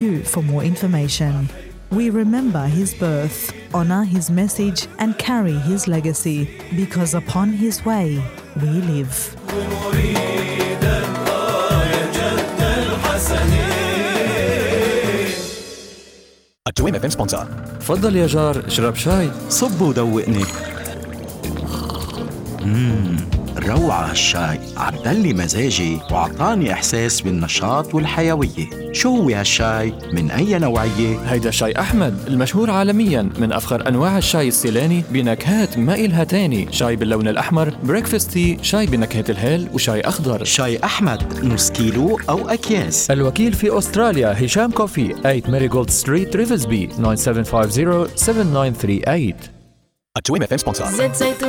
2 for more information. We remember his birth, honor his message, and carry his legacy, because upon his way we live. التويم FM sponsor. تفضل يا جار، اشرب شاي. صب ودوقني. روعة هالشاي، عدلي مزاجي وعطاني إحساس بالنشاط والحيوية. شو هو هالشاي؟ من أي نوعية؟ هيدا شاي أحمد المشهور عالميا، من أفخر أنواع الشاي السيلاني بنكهات ما إلها تاني. شاي باللون الأحمر، بريكفاست تي، شاي بنكهة الهيل، وشاي أخضر. شاي أحمد نص كيلو أو أكياس. الوكيل في أستراليا هشام كوفي، 8 ماريغولد ستريت ريفزبي، 9750-7938. التويم FM sponsor. زيت زيتون